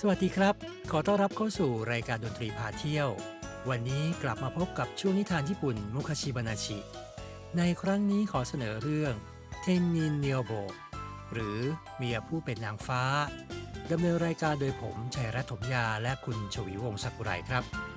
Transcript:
สวัสดีครับขอต้อนรับเข้าสู่รายการดนตรีพาเที่ยววันนี้กลับมาพบกับช่วงนิทานญี่ปุ่นมุคาชิบานาชิในครั้งนี้ขอเสนอเรื่องเทนนินเนียวโบหรือเมียผู้เป็นนางฟ้าดำเนินรายการโดยผมชัยรัตน์ถมยาและคุณชวีวงศ์สักุไรครับ